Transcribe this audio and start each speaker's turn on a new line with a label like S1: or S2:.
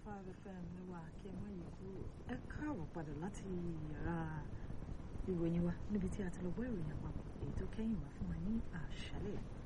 S1: 105 FM ló wà kí ẹ mọ́ yìí kúrò. Ẹ káàbọ̀ padà láti yàrá ìròyìn wa níbi tí a ti lọ gbọ́ ìròyìn àpapọ̀ èyí tó kẹ́yìn wá fún wa ní àṣálẹ̀.